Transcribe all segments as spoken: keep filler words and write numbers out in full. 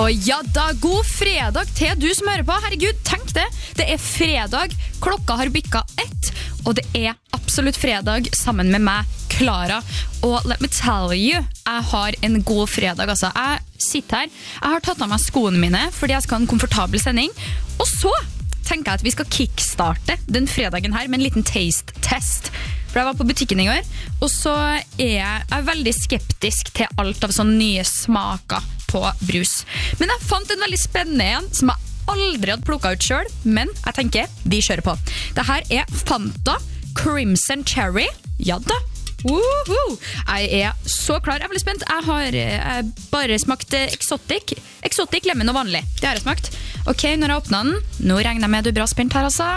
Og ja da, god fredag til du som hører på. Herregud, tenk det. Det er fredag, klokka har bikket ett, og det er absolutt fredag sammen med meg, Klara. Og let me tell you, jeg har en god fredag. Altså. Jeg sitter her, jeg har tatt av meg skoene mine fordi jeg skal ha en komfortabel sending. Og så tenker jeg at vi skal kickstarte den fredagen her med en liten taste-test. For jeg var på butikken i går, og så er jeg, jeg er veldig skeptisk til alt av sånne nye smaker på brus. Men jeg fant en veldig spennende en som jeg aldri hadde plukket ut selv, men jeg tenker, vi kjører på. Dette er Fanta Crimson Cherry. Ja da. Woohoo! Jeg er så klar, jeg er veldig spent. Jeg har jeg bare smakt exotic. Exotic, lemon og vanlig. Det har jeg smakt. Ok, når jeg åpner den, nå regner jeg med du er bra spent her altså.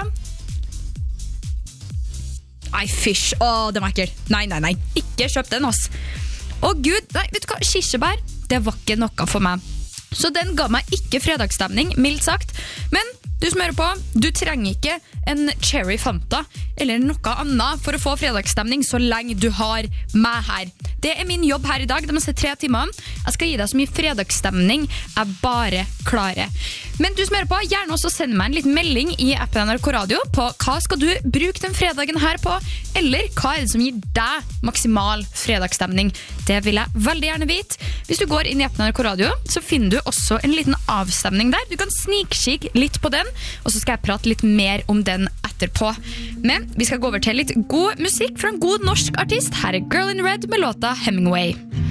Nei, fish. Åh, det var ekkel. Nei, nei, nei. Ikke kjøp den, ass. Å Gud, nei, vet du hva? Kirsebær, det var ikke noe for meg. Så den ga meg ikke fredagsstemning, mildt sagt. Men du som hører på, du trenger ikke en cherry Fanta eller noe annet for å få fredagsstemning så lenge du har meg her. Det er min jobb her i dag, de neste tre timene. Jeg skal gi deg så mye fredagsstemning jeg bare klarer. Men du som hører på, gjerne også send meg en liten melding i appen N R K Radio på hva skal du bruke den fredagen her på, eller hva er det som gir deg maksimal fredagsstemning. Det vil jeg veldig gjerne vite. Hvis du går inn i appen N R K Radio, så finner du også en liten avstemning der. Du kan snikkikke litt på den, og så skal jeg prate litt mer om den etterpå. Men vi skal gå over til litt god musikk fra en god norsk artist. Her er Girl in Red med låta Hemingway.